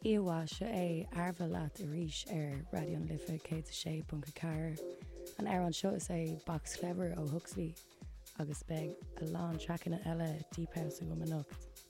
Iwa se é arbha leat a ríis Radio Lifa K6.4 an an seo is é Box Clever ó Huxley agus beg a lán trachanna eile Deep House go manacht.